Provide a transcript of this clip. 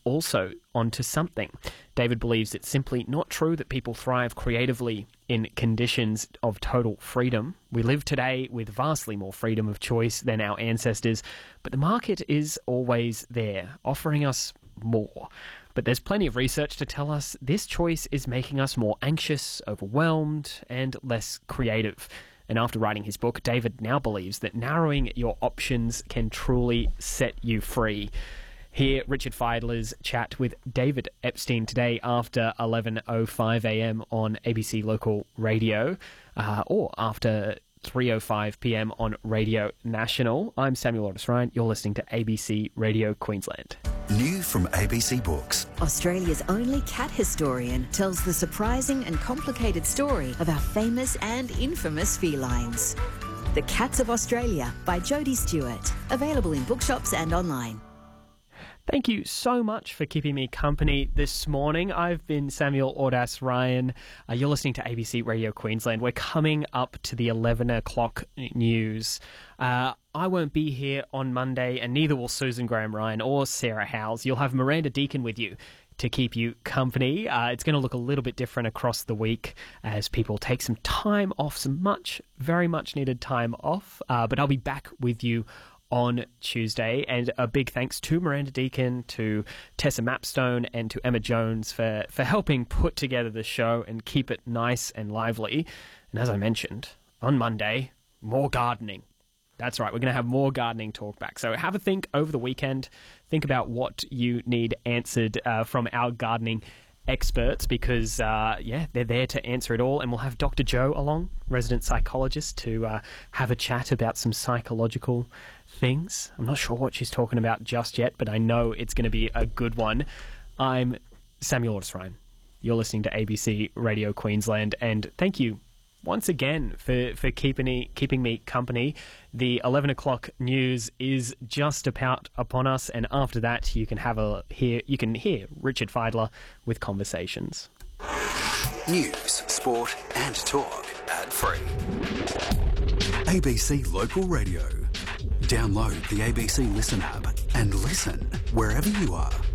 also onto something. David believes it's simply not true that people thrive creatively in conditions of total freedom. We live today with vastly more freedom of choice than our ancestors, but the market is always there, offering us more. But there's plenty of research to tell us this choice is making us more anxious, overwhelmed, and less creative. And after writing his book, David now believes that narrowing your options can truly set you free. Hear Richard Fidler's chat with David Epstein today after 11:05am on ABC Local Radio, or after 3:05pm on Radio National. I'm Samuel Otis Ryan. You're listening to ABC Radio Queensland. New from ABC Books. Australia's only cat historian tells the surprising and complicated story of our famous and infamous felines. The Cats of Australia by Jodie Stewart. Available in bookshops and online. Thank you so much for keeping me company this morning. I've been Samuel Ordas Ryan. You're listening to ABC Radio Queensland. We're coming up to the 11 o'clock news. I won't be here on Monday, and neither will Susan Graham Ryan or Sarah Howes. You'll have Miranda Deacon with you to keep you company. It's going to look a little bit different across the week as people take some time off, very much needed time off. But I'll be back with you on Tuesday, and a big thanks to Miranda Deacon, to Tessa Mapstone, and to Emma Jones for helping put together the show and keep it nice and lively. And as I mentioned, on Monday, more gardening. That's right, we're going to have more gardening talk back. So have a think over the weekend. Think about what you need answered from our gardening experts, because, they're there to answer it all. And we'll have Dr. Joe along, resident psychologist, to have a chat about some psychological things. I'm not sure what she's talking about just yet, but I know it's going to be a good one. I'm Samuel Otis Ryan. You're listening to ABC Radio Queensland, and thank you once again for keeping me company. The 11 o'clock news is just about upon us, and after that you can hear Richard Fidler with Conversations. News, sport and talk ad-free. ABC Local Radio. Download the ABC Listen app and listen wherever you are.